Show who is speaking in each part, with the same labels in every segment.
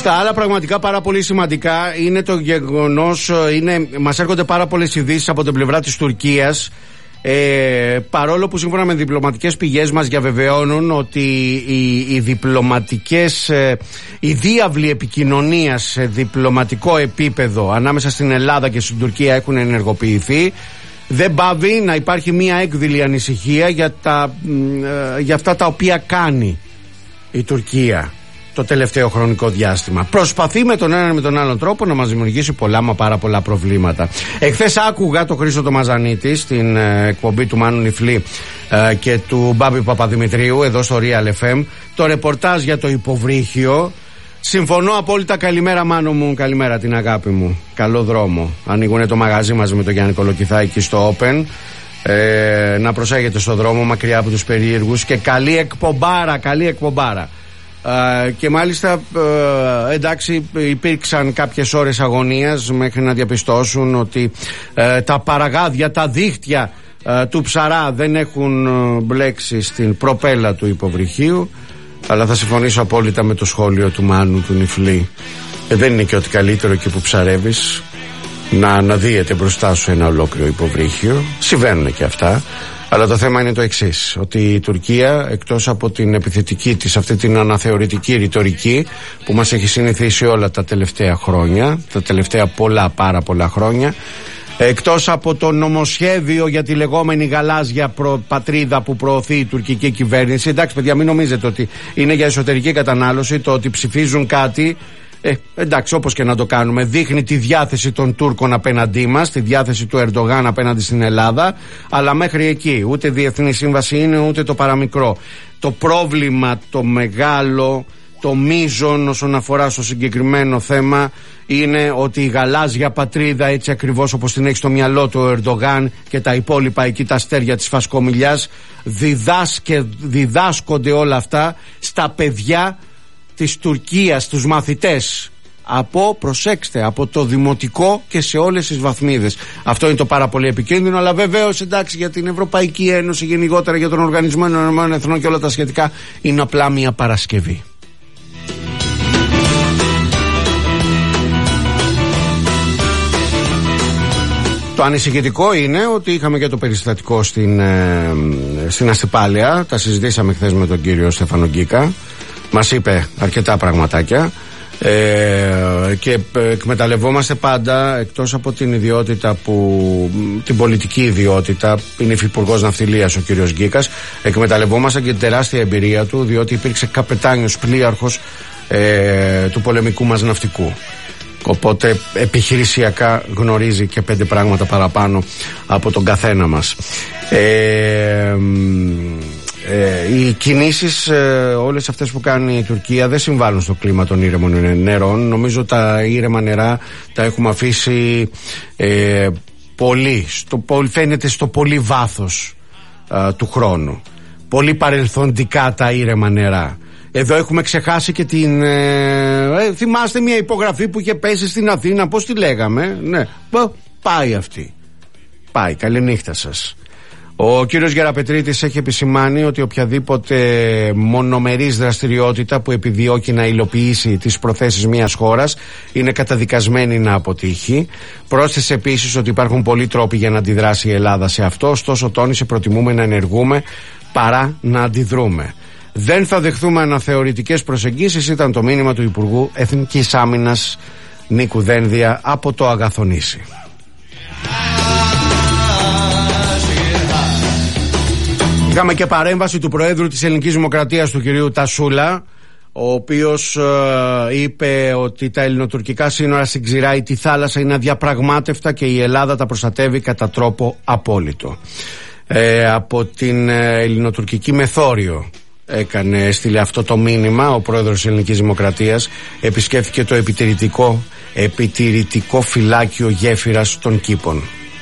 Speaker 1: Στα άλλα πραγματικά πάρα πολύ σημαντικά είναι το γεγονός, μας έρχονται πάρα πολλές ειδήσεις από την πλευρά της Τουρκίας, παρόλο που σύμφωνα με διπλωματικές πηγές μας διαβεβαιώνουν ότι οι διπλωματικές, οι διάβλοι επικοινωνίας σε διπλωματικό επίπεδο ανάμεσα στην Ελλάδα και στην Τουρκία έχουν ενεργοποιηθεί. Δεν πάβει να υπάρχει μια έκδηλη ανησυχία για αυτά τα οποία κάνει η Τουρκία το τελευταίο χρονικό διάστημα. Προσπαθεί με τον έναν με τον άλλον τρόπο να μας δημιουργήσει πολλά μα πάρα πολλά προβλήματα. Εχθές άκουγα τον Χρήστο το Μαζανίτη στην εκπομπή του Μάνου Νιφλή και του Μπάμπη Παπαδημητρίου εδώ στο Real FM, το ρεπορτάζ για το υποβρύχιο. Συμφωνώ απόλυτα. Καλημέρα Μάνο μου, καλημέρα την αγάπη μου. Καλό δρόμο. Ανοίγουνε το μαγαζί μαζί με τον Γιάννη Κολοκυθάκη στο Open. Να προσέχετε στο δρόμο μακριά από τους περίεργους και καλή εκπομπάρα. Και μάλιστα εντάξει, υπήρξαν κάποιες ώρες αγωνίας μέχρι να διαπιστώσουν ότι τα παραγάδια, τα δίχτυα του ψαρά δεν έχουν μπλέξει στην προπέλα του υποβρυχίου. Αλλά θα συμφωνήσω απόλυτα με το σχόλιο του Μάνου του Νιφλή. Δεν είναι και ότι καλύτερο εκεί που ψαρεύεις να αναδύεται μπροστά σου ένα ολόκληρο υποβρύχιο. Συμβαίνουν και αυτά. Αλλά το θέμα είναι το εξής, ότι η Τουρκία, εκτός από την επιθετική της, αυτή την αναθεωρητική ρητορική που μας έχει συνηθίσει όλα τα τελευταία χρόνια, τα τελευταία πάρα πολλά χρόνια, εκτός από το νομοσχέδιο για τη λεγόμενη γαλάζια πατρίδα που προωθεί η τουρκική κυβέρνηση, εντάξει παιδιά, μην νομίζετε ότι είναι για εσωτερική κατανάλωση, το ότι ψηφίζουν κάτι. Εντάξει, όπως και να το κάνουμε, δείχνει τη διάθεση των Τούρκων απέναντί μας, τη διάθεση του Ερντογάν απέναντι στην Ελλάδα, αλλά μέχρι εκεί ούτε διεθνή σύμβαση είναι ούτε το παραμικρό. Το πρόβλημα, το μεγάλο, το μείζον όσον αφορά στο συγκεκριμένο θέμα είναι ότι η γαλάζια πατρίδα, έτσι ακριβώς όπως την έχει στο μυαλό του ο Ερντογάν και τα υπόλοιπα εκεί τα αστέρια της φασκομηλιάς, διδάσκονται όλα αυτά στα παιδιά της Τουρκίας, τους μαθητές από το δημοτικό και σε όλες τις βαθμίδες. Αυτό είναι το πάρα πολύ επικίνδυνο, αλλά βεβαίως εντάξει, για την Ευρωπαϊκή Ένωση, γενικότερα για τον Οργανισμό Ηνωμένων Εθνών και όλα τα σχετικά, είναι απλά μια Παρασκευή. Το ανησυχητικό είναι ότι είχαμε και το περιστατικό στην Αστυπάλαια. Τα συζητήσαμε χθες με τον κύριο Στέφανο Γκίκα. Μας είπε αρκετά πραγματάκια και εκμεταλλευόμαστε πάντα, εκτός από την ιδιότητα την πολιτική ιδιότητα, είναι υφυπουργός ναυτιλίας ο κύριος Γκίκας, εκμεταλλευόμαστε και την τεράστια εμπειρία του, διότι υπήρξε καπετάνιος πλοίαρχος του πολεμικού μας ναυτικού. Οπότε επιχειρησιακά γνωρίζει και 5 πράγματα παραπάνω από τον καθένα μας. Οι κινήσεις όλες αυτές που κάνει η Τουρκία δεν συμβάλλουν στο κλίμα των ήρεμων νερών. Νομίζω τα ήρεμα νερά τα έχουμε αφήσει πολύ, φαίνεται στο πολύ βάθος του χρόνου. Πολύ παρελθοντικά τα ήρεμα νερά. Εδώ έχουμε ξεχάσει και την... θυμάστε μια υπογραφή που είχε πέσει στην Αθήνα, πώς τη λέγαμε? Ναι, πάει αυτή. Πάει, καληνύχτα σας. Ο κύριος Γεραπετρίτης έχει επισημάνει ότι οποιαδήποτε μονομερής δραστηριότητα που επιδιώκει να υλοποιήσει τις προθέσεις μιας χώρας είναι καταδικασμένη να αποτύχει. Πρόσθεσε επίσης ότι υπάρχουν πολλοί τρόποι για να αντιδράσει η Ελλάδα σε αυτό, ωστόσο τόνισε προτιμούμε να ενεργούμε παρά να αντιδρούμε. Δεν θα δεχθούμε αναθεωρητικές προσεγγίσεις, ήταν το μήνυμα του Υπουργού Εθνικής Άμυνας Νίκου Δένδια από το Αγαθονήσι. Είχαμε και παρέμβαση του Προέδρου της Ελληνικής Δημοκρατίας, του κυρίου Τασούλα, ο οποίος είπε ότι τα ελληνοτουρκικά σύνορα στην Ξηρά ή τη θάλασσα είναι αδιαπραγμάτευτα και η Ελλάδα τα προστατεύει κατά τρόπο απόλυτο. Από την ελληνοτουρκική μεθόριο έστειλε αυτό το μήνυμα ο Πρόεδρος της Ελληνικής Δημοκρατίας. Επισκέφθηκε το επιτηρητικό φυλάκιο Γέφυρας των Κήπων.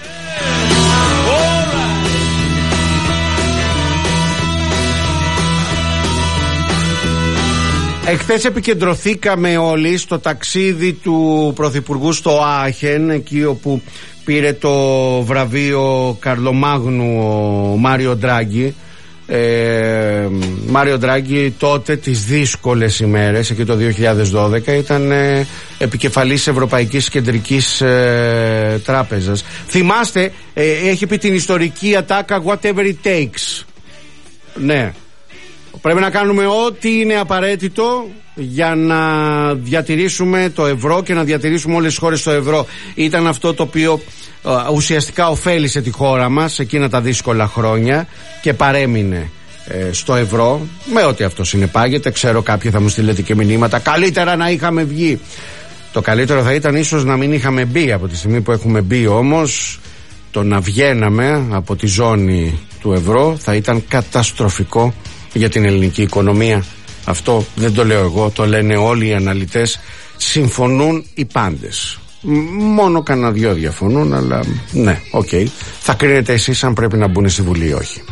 Speaker 1: Εχθές επικεντρωθήκαμε όλοι στο ταξίδι του Πρωθυπουργού στο Άαχεν, εκεί όπου πήρε το βραβείο Καρλομάγνου ο Μάριο Ντράγκη, Μάριο Ντράγκη τότε τις δύσκολες ημέρες, εκεί το 2012, ήταν επικεφαλής Ευρωπαϊκής Κεντρικής Τράπεζας. Θυμάστε, έχει πει την ιστορική ατάκα whatever it takes. Ναι, πρέπει να κάνουμε ό,τι είναι απαραίτητο για να διατηρήσουμε το ευρώ και να διατηρήσουμε όλες τις χώρες στο ευρώ. Ήταν αυτό το οποίο ουσιαστικά ωφέλισε τη χώρα μας εκείνα τα δύσκολα χρόνια και παρέμεινε στο ευρώ, με ό,τι αυτό συνεπάγεται. Ξέρω κάποιοι θα μου στείλετε και μηνύματα, καλύτερα να είχαμε βγει. Το καλύτερο θα ήταν ίσως να μην είχαμε μπει. Από τη στιγμή που έχουμε μπει όμως, το να βγαίναμε από τη ζώνη του ευρώ θα ήταν καταστροφικό για την ελληνική οικονομία. Αυτό δεν το λέω εγώ, το λένε όλοι οι αναλυτές, συμφωνούν οι πάντες. Μόνο κανένα δυο διαφωνούν, αλλά ναι, οκ. Θα κρίνετε εσείς αν πρέπει να μπουν στη Βουλή ή όχι.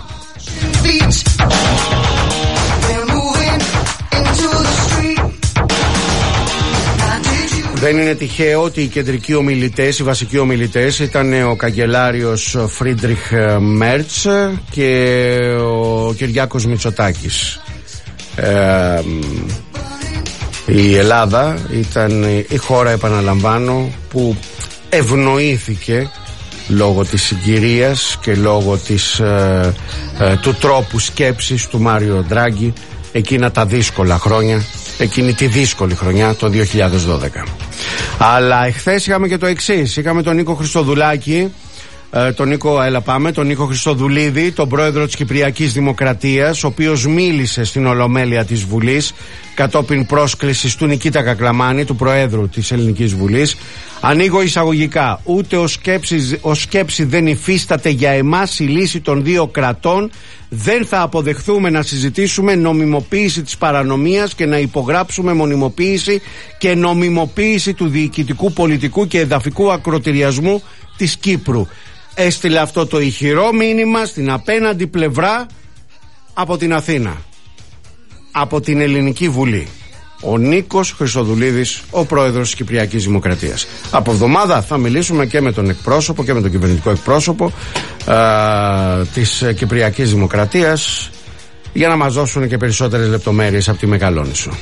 Speaker 1: Δεν είναι τυχαίο ότι οι κεντρικοί ομιλητές, οι βασικοί ομιλητές ήταν ο καγκελάριος Φρίντριχ Μέρτς και ο Κυριάκος Μητσοτάκης. Η Ελλάδα ήταν η χώρα, επαναλαμβάνω, που ευνοήθηκε λόγω της συγκυρίας και λόγω του τρόπου σκέψης του Μάριο Ντράγκη εκείνα τα δύσκολα χρόνια, εκείνη τη δύσκολη χρονιά, το 2012. Αλλά εχθές είχαμε και το εξής. Είχαμε τον Νίκο Χριστοδουλάκη, τον Νίκο Χριστοδουλίδη, τον πρόεδρο της Κυπριακής Δημοκρατίας, ο οποίος μίλησε στην Ολομέλεια της Βουλής κατόπιν πρόσκλησης του Νικήτα Κακλαμάνη, του Προέδρου της Ελληνικής Βουλής. Ανοίγω εισαγωγικά, ούτε ο σκέψη δεν υφίσταται για εμάς η λύση των δύο κρατών. Δεν θα αποδεχθούμε να συζητήσουμε νομιμοποίηση της παρανομίας και να υπογράψουμε μονιμοποίηση και νομιμοποίηση του διοικητικού, πολιτικού και εδαφικού ακροτηριασμού της Κύπρου. Έστειλε αυτό το ηχηρό μήνυμα στην απέναντι πλευρά από την Αθήνα, από την Ελληνική Βουλή, ο Νίκος Χριστοδουλίδης, ο πρόεδρος της Κυπριακής Δημοκρατίας. Από εβδομάδα θα μιλήσουμε και με τον εκπρόσωπο και με τον κυβερνητικό εκπρόσωπο της Κυπριακής Δημοκρατίας για να μας δώσουν και περισσότερες λεπτομέρειες από τη Μεγαλόνισσο.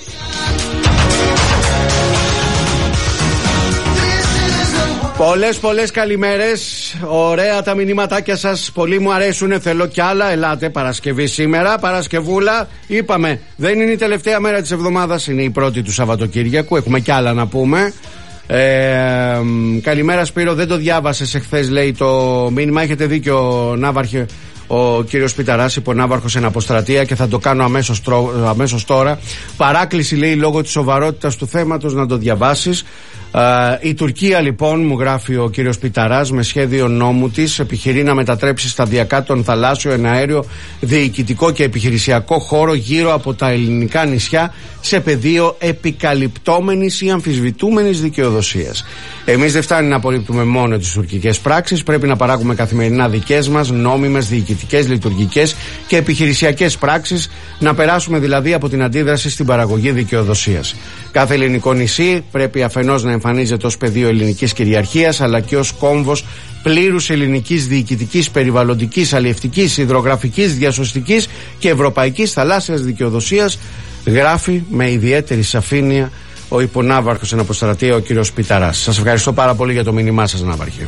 Speaker 1: Πολλές καλημέρες. Ωραία τα μηνύματάκια σας, πολύ μου αρέσουν. Θέλω κι άλλα. Ελάτε, Παρασκευή σήμερα, Παρασκευούλα. Είπαμε, δεν είναι η τελευταία μέρα της εβδομάδας, είναι η πρώτη του Σαββατοκύριακου. Έχουμε κι άλλα να πούμε. Καλημέρα Σπύρο, δεν το διάβασες εχθές, λέει το μήνυμα. Έχετε δίκιο, Ναύαρχε. Ο κύριος Πιταράς είπε ο Ναύαρχος εν αποστρατεία και θα το κάνω αμέσως τώρα. Παράκληση, λέει, λόγω της σοβαρότητας του θέματος, να το διαβάσεις. Η Τουρκία, λοιπόν, μου γράφει ο κύριος Πιταράς, με σχέδιο νόμου της επιχειρεί να μετατρέψει σταδιακά τον θαλάσσιο, εναέριο, διοικητικό και επιχειρησιακό χώρο γύρω από τα ελληνικά νησιά σε πεδίο επικαλυπτόμενης ή αμφισβητούμενης δικαιοδοσίας. Εμείς δεν φτάνει να απορρίπτουμε μόνο τις τουρκικές πράξεις, πρέπει να παράγουμε καθημερινά δικές μας νόμιμες διοικητικές, λειτουργικές και επιχειρησιακές πράξεις, να περάσουμε δηλαδή από την αντίδραση στην παραγωγή δικαιοδοσίας. Κάθε ελληνικό νησί πρέπει αφενός να εμφανίζεται ως πεδίο ελληνικής κυριαρχίας, αλλά και ως κόμβος πλήρους ελληνικής διοικητικής, περιβαλλοντικής, αλλιευτικής, υδρογραφικής, διασωστικής και ευρωπαϊκής θαλάσσιας δικαιοδοσίας, γράφει με ιδιαίτερη σαφήνεια ο υπονάβαρχος εν αποστρατεία, ο κύριος Πιταράς. Σας ευχαριστώ πάρα πολύ για το μήνυμά σας, Ναύαρχε.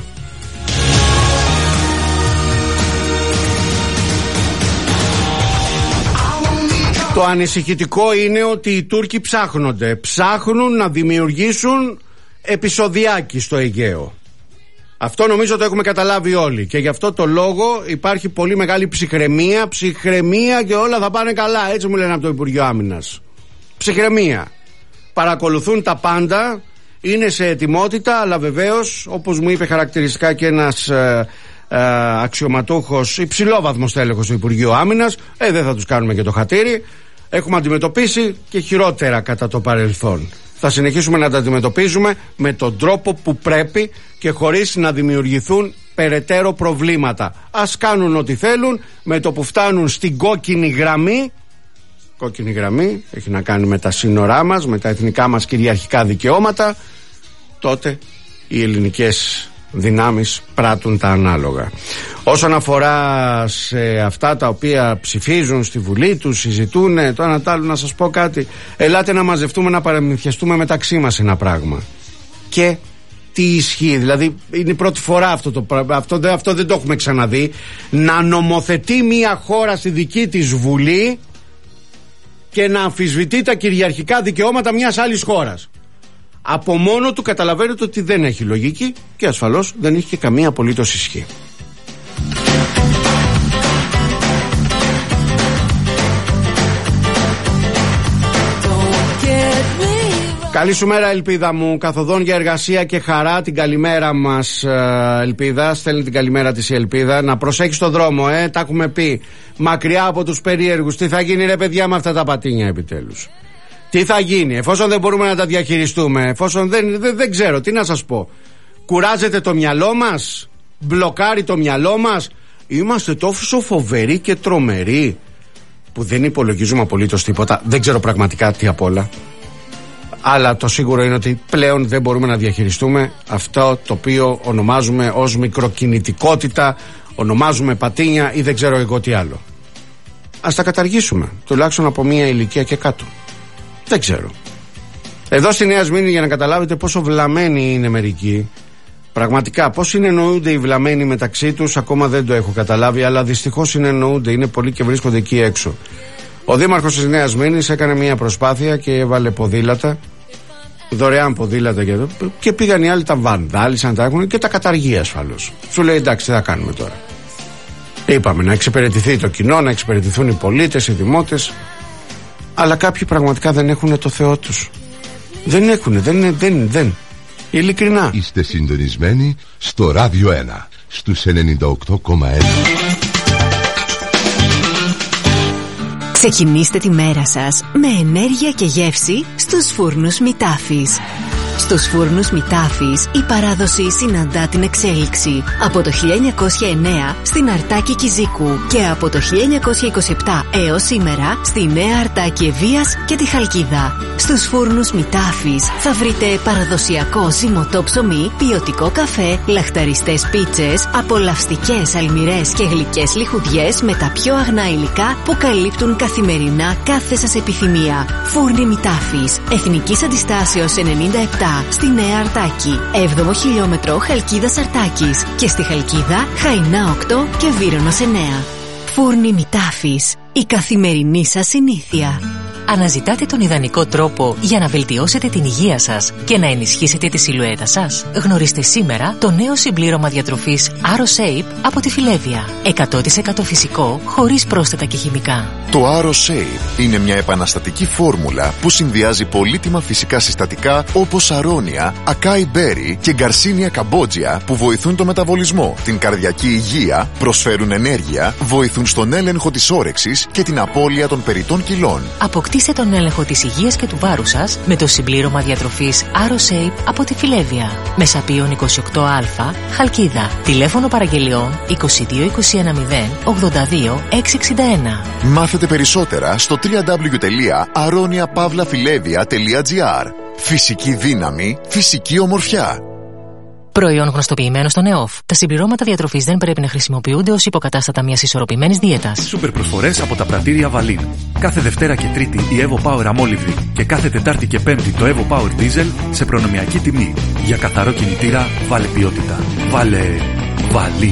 Speaker 1: Το ανησυχητικό είναι ότι οι Τούρκοι ψάχνουν να δημιουργήσουν επεισοδιάκι στο Αιγαίο. Αυτό νομίζω το έχουμε καταλάβει όλοι και γι' αυτό το λόγο υπάρχει πολύ μεγάλη ψυχραιμία και όλα θα πάνε καλά, έτσι μου λένε από το Υπουργείο Άμυνας. Ψυχραιμία. Παρακολουθούν τα πάντα, είναι σε ετοιμότητα, αλλά βεβαίως, όπως μου είπε χαρακτηριστικά και ένας αξιωματούχος, υψηλόβαθμος τέλεχος του Υπουργείου Άμυνας, δεν θα τους κάνουμε και το χατήρι. Έχουμε αντιμετωπίσει και χειρότερα κατά το παρελθόν. Θα συνεχίσουμε να τα αντιμετωπίζουμε με τον τρόπο που πρέπει και χωρίς να δημιουργηθούν περαιτέρω προβλήματα. Ας κάνουν ό,τι θέλουν, με το που φτάνουν στην κόκκινη γραμμή. Κόκκινη γραμμή έχει να κάνει με τα σύνορά μας, με τα εθνικά μας κυριαρχικά δικαιώματα. Τότε οι ελληνικές δυνάμεις πράττουν τα ανάλογα. Όσον αφορά σε αυτά τα οποία ψηφίζουν στη Βουλή τους, συζητούν το ένα τ' άλλο, να σας πω κάτι. Ελάτε να μαζευτούμε, να παραμυθιαστούμε μεταξύ μας ένα πράγμα. Και τι ισχύει? Δηλαδή είναι η πρώτη φορά αυτό δεν το έχουμε ξαναδεί, να νομοθετεί μια χώρα στη δική της Βουλή και να αμφισβητεί τα κυριαρχικά δικαιώματα μιας άλλης χώρας. Από μόνο του καταλαβαίνετε ότι δεν έχει λογική και ασφαλώς δεν έχει και καμία απολύτως ισχύ. Καλή σου μέρα, Ελπίδα μου. Καθοδόν για εργασία και χαρά. Την καλημέρα μας, Ελπίδα. Στέλνει την καλημέρα της η Ελπίδα. Να προσέχεις το δρόμο, τα έχουμε πει. Μακριά από τους περίεργους. Τι θα γίνει, ρε παιδιά, με αυτά τα πατίνια επιτέλους? Τι θα γίνει, εφόσον δεν μπορούμε να τα διαχειριστούμε, εφόσον δεν ξέρω, τι να σας πω. Κουράζεται το μυαλό μας, μπλοκάρει το μυαλό μας. Είμαστε τόσο φοβεροί και τρομεροί που δεν υπολογίζουμε απολύτως τίποτα. Δεν ξέρω πραγματικά τι απ' όλα. Αλλά το σίγουρο είναι ότι πλέον δεν μπορούμε να διαχειριστούμε αυτό το οποίο ονομάζουμε ως μικροκινητικότητα, ονομάζουμε πατίνια ή δεν ξέρω εγώ τι άλλο. Ας τα καταργήσουμε, τουλάχιστον από μία ηλικία και κάτω. Δεν ξέρω. Εδώ στη Νέα Σμύρνη, για να καταλάβετε πόσο βλαμμένοι είναι μερικοί, πραγματικά πώς συνεννοούνται οι βλαμμένοι μεταξύ τους, ακόμα δεν το έχω καταλάβει, αλλά δυστυχώς συνεννοούνται, είναι πολλοί και βρίσκονται εκεί έξω. Ο δήμαρχος της Νέας Σμύρνης έκανε μια προσπάθεια και έβαλε ποδήλατα, δωρεάν ποδήλατα και πήγαν οι άλλοι, τα βανδάλισαν, τα έχουν και τα καταργεί ασφαλώς. Σου λέει εντάξει, τι θα κάνουμε τώρα? Είπαμε να εξυπηρετηθεί το κοινό, να εξυπηρετηθούν οι πολίτες, οι δημότες. Αλλά κάποιοι πραγματικά δεν έχουν το Θεό τους. Δεν έχουν, δεν. Ειλικρινά.
Speaker 2: Είστε συντονισμένοι στο Ράδιο 1, στους 98,1.
Speaker 3: Ξεκινήστε τη μέρα σας με ενέργεια και γεύση στους φούρνους Μητάφης. Στους φούρνους Μητάφης η παράδοση συναντά την εξέλιξη. Από το 1909 στην Αρτάκη Κιζίκου και από το 1927 έως σήμερα στη Νέα Αρτάκη Ευβοίας και τη Χαλκίδα. Στους φούρνους Μητάφης θα βρείτε παραδοσιακό ζυμωτό ψωμί, ποιοτικό καφέ, λαχταριστές πίτσες, απολαυστικές αλμυρές και γλυκές λιχουδιές με τα πιο αγνά υλικά που καλύπτουν καθημερινά κάθε σας επιθυμία. Φούρνοι Μητάφης, Εθνικής Αντιστάσεως 97 στη Νέα Αρτάκη, 7ο χιλιόμετρο Χαλκίδας Αρτάκης και στη Χαλκίδα Χαϊνά 8 και Βύρωνος 9. Φούρνοι Μητάφης, η καθημερινή σας συνήθεια.
Speaker 4: Αναζητάτε τον ιδανικό τρόπο για να βελτιώσετε την υγεία σας και να ενισχύσετε τη σιλουέτα σας? Γνωρίστε σήμερα το νέο συμπλήρωμα διατροφής AroShape από τη Φιλέβια. 100% φυσικό, χωρίς πρόσθετα και χημικά.
Speaker 5: Το AroShape είναι μια επαναστατική φόρμουλα που συνδυάζει πολύτιμα φυσικά συστατικά όπως αρώνια, ακάι μπέρι και γκαρσίνια καμπότζια που βοηθούν το μεταβολισμό, την καρδιακή υγεία, προσφέρουν ενέργεια, βοηθούν στον έλεγχο της όρεξης και την απώλεια των περιττών κιλών.
Speaker 4: Αποκτήστε τον έλεγχο της υγείας και του βάρους σας με το συμπλήρωμα διατροφής AroShape από τη Φιλέβια. Μεσαπίων 28Α, Χαλκίδα. Τηλέφωνο παραγγελιών 22 210 82 661.
Speaker 5: Μάθετε περισσότερα στο www.aroniapavlafilevia.gr. Φυσική δύναμη, φυσική ομορφιά.
Speaker 4: Προϊόν γνωστοποιημένο στον ΕΟΦ. Τα συμπληρώματα διατροφής δεν πρέπει να χρησιμοποιούνται ως υποκατάστατα μιας ισορροπημένης δίαιτας.
Speaker 6: Σούπερ προσφορές από τα πρατήρια Βαλίν. Κάθε Δευτέρα και Τρίτη η Evo Power αμόλυβδη και κάθε Τετάρτη και Πέμπτη το Evo Power Diesel σε προνομιακή τιμή. Για καθαρό κινητήρα, βάλε ποιότητα. Βάλε Βαλίν.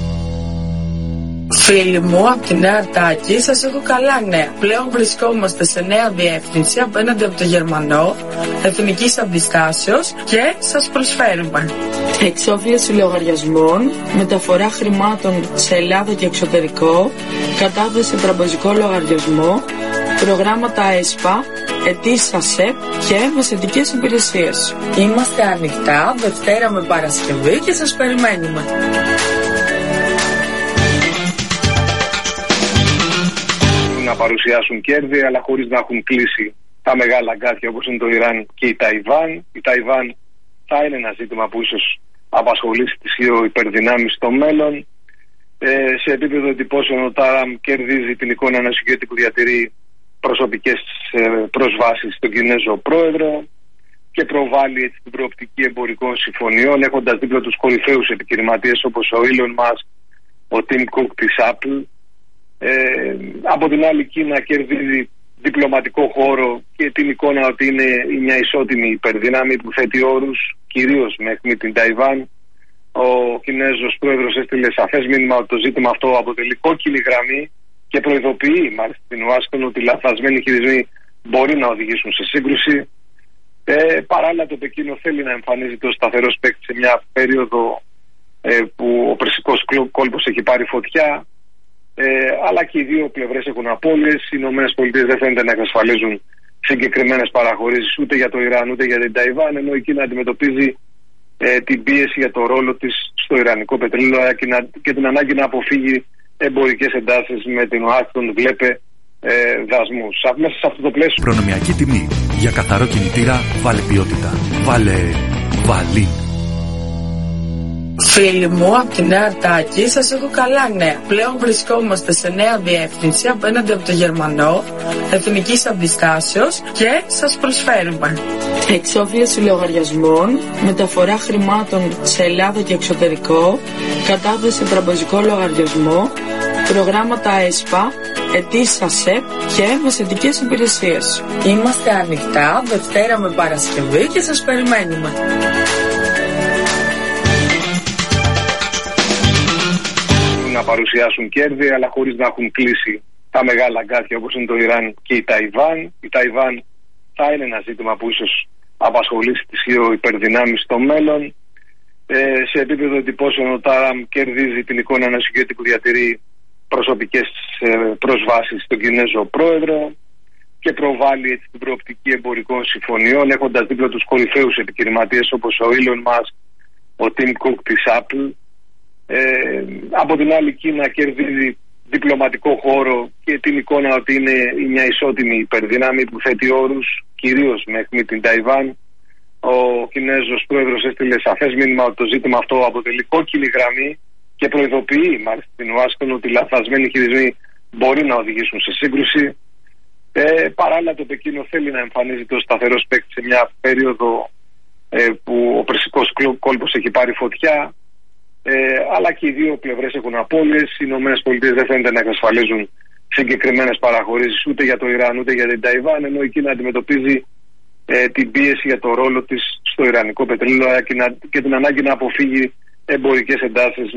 Speaker 7: Φίλοι μου από τη Νέα Αρτάκη, σας έχω καλά νέα. Πλέον βρισκόμαστε σε νέα διεύθυνση απέναντι από το Γερμανό, Εθνικής Αντιστάσεως και σας προσφέρουμε εξόφληση λογαριασμών, μεταφορά χρημάτων σε Ελλάδα και εξωτερικό, κατάθεση τραπεζικό λογαριασμό, προγράμματα ΕΣΠΑ, αιτήσεις ΑΣΕΠ και μεσαιτικές υπηρεσίες. Είμαστε ανοιχτά Δευτέρα με Παρασκευή και σας περιμένουμε.
Speaker 8: Να παρουσιάσουν κέρδη, αλλά χωρίς να έχουν κλείσει τα μεγάλα αγκάθια όπως είναι το Ιράν και η Ταϊβάν. Η Ταϊβάν θα είναι ένα ζήτημα που ίσως απασχολήσει τις δύο υπερδυνάμεις στο μέλλον. Σε επίπεδο εντυπώσεων, ο Τάραμ κερδίζει την εικόνα ενός ηγέτη που διατηρεί προσωπικές προσβάσεις στον Κινέζο πρόεδρο. και προβάλλει έτσι την προοπτική εμπορικών συμφωνιών, έχοντας δίπλα τους κορυφαίους επιχειρηματίες όπως ο Elon Musk, ο Tim Cook της Apple. Από την άλλη, η Κίνα κερδίζει διπλωματικό χώρο και την εικόνα ότι είναι μια ισότιμη υπερδύναμη που θέτει όρους, κυρίως μέχρι την Ταϊβάν. Ο Κινέζος πρόεδρος έστειλε σαφές μήνυμα ότι το ζήτημα αυτό αποτελεί κόκκινη γραμμή και προειδοποιεί μάλιστα την Ουάσιγκτον ότι λαθασμένοι χειρισμοί μπορεί να οδηγήσουν σε σύγκρουση. Παράλληλα, το Πεκίνο θέλει να εμφανίζεται ως σταθερός παίκτης σε μια περίοδο που ο Περσικός κόλπος έχει πάρει φωτιά, αλλά και οι δύο πλευρές έχουν απώλειες. Οι ΗΠΑ δεν φαίνεται να εξασφαλίζουν συγκεκριμένες παραχωρήσεις ούτε για το Ιράν ούτε για την Ταϊβάν, ενώ η Κίνα αντιμετωπίζει την πίεση για το ρόλο της στο ιρανικό πετρέλαιο και την ανάγκη να αποφύγει εμπορικές εντάσεις με την Ουάσιγκτον, βλέπε δασμούς. Μέσα σε αυτό το πλαίσιο.
Speaker 6: Προνομιακή τιμή. Για καθαρό κινητήρα βάλε ποιότητα. Βάλε Βαλίν.
Speaker 7: Φίλοι μου, από τη Νέα Αττάκη σας έχω καλά νέα. Πλέον βρισκόμαστε σε νέα διεύθυνση απέναντι από το Γερμανό, εθνικής αντιστάσεως, και σας προσφέρουμε εξόφληση λογαριασμών, μεταφορά χρημάτων σε Ελλάδα και εξωτερικό, κατάθεση τραπεζικό λογαριασμό, προγράμματα ΕΣΠΑ, αιτήσεις ΑΣΕΠ και μεσαιτικές υπηρεσίες. Είμαστε ανοιχτά Δευτέρα με Παρασκευή και σας περιμένουμε.
Speaker 8: Να παρουσιάσουν κέρδη, αλλά χωρίς να έχουν κλείσει τα μεγάλα αγκάθια όπως είναι το Ιράν και η Ταϊβάν. Η Ταϊβάν θα είναι ένα ζήτημα που ίσως απασχολήσει τις δύο υπερδυνάμεις στο μέλλον. Σε επίπεδο εντυπώσεων, ο Τάραμ κερδίζει την εικόνα ενός ηγέτη που διατηρεί προσωπικές προσβάσεις στον Κινέζο πρόεδρο και προβάλλει έτσι την προοπτική εμπορικών συμφωνιών, έχοντας δίπλα τους κορυφαίους επιχειρηματίες όπως ο Elon Musk, ο Tim Cook της Apple. Από την άλλη, η Κίνα κερδίζει διπλωματικό χώρο και την εικόνα ότι είναι μια ισότιμη υπερδύναμη που θέτει όρους, κυρίως μέχρι την Ταϊβάν. Ο Κινέζος πρόεδρος έστειλε σαφές μήνυμα ότι το ζήτημα αυτό αποτελεί κόκκινη γραμμή και προειδοποιεί μάλιστα την Ουάσιγκτον ότι λαθασμένοι χειρισμοί μπορεί να οδηγήσουν σε σύγκρουση. Παράλληλα, το Πεκίνο θέλει να εμφανίζεται ως σταθερός παίκτης σε μια περίοδο που ο Περσικός κόλπος έχει πάρει φωτιά, αλλά και οι δύο πλευρές έχουν απώλειες. Οι ΗΠΑ δεν φαίνεται να εξασφαλίζουν συγκεκριμένες παραχωρήσεις ούτε για το Ιράν ούτε για την Ταϊβάν, ενώ η Κίνα αντιμετωπίζει την πίεση για το ρόλο της στο ιρανικό πετρέλαιο και την ανάγκη να αποφύγει εμπορικές εντάσεις